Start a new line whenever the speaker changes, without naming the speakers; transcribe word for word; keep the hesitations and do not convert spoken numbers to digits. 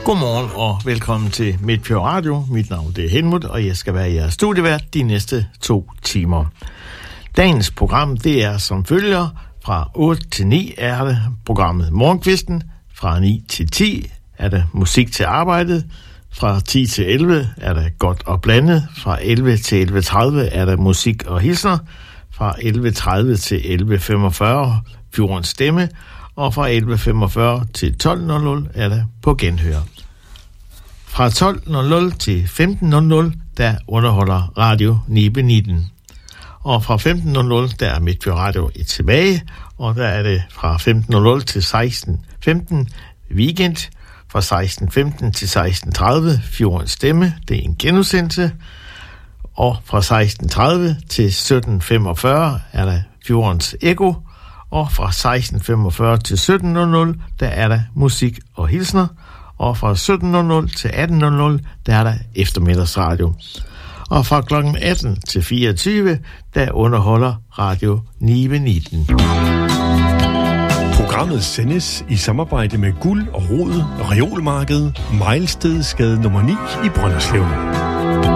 Godmorgen og velkommen til Midtfjord Radio. Mit navn er Helmut, og jeg skal være jeres studievært de næste to timer. Dagens program, det er som følger. Fra otte til ni er det programmet Morgenkvisten. Fra ni til ti er det musik til arbejdet. Fra ti til elleve er det godt og blandet. Fra elleve til elleve tredive er der musik og hilsner. Fra elleve tredive til elleve femogfyrre Fjordens Stemme. Og fra elleve femogfyrre til tolv nul nul er det på genhør. Fra tolv nul nul til femten nul nul, der underholder Radio Nibe nitten. Og fra femten nul nul, der er Midtfjord Radio et tilbage, og der er det fra femten nul nul til seksten femten weekend, fra seksten femten til seksten tredive Fjordens Stemme, det er en genudsendelse, og fra seksten tredive til sytten femogfyrre er der Fjordens Eko, og fra seksten femogfyrre til sytten nul nul, der er der musik og hilsner, og fra sytten nul nul til atten nul nul, der er der eftermiddagsradio. Og fra klokken atten til fireogtyve, der underholder Radio Nibe nitten.
Programmet sendes i samarbejde med Guld og Rod Reolmarked, Mejlstedsgade nummer ni i Brønderslev.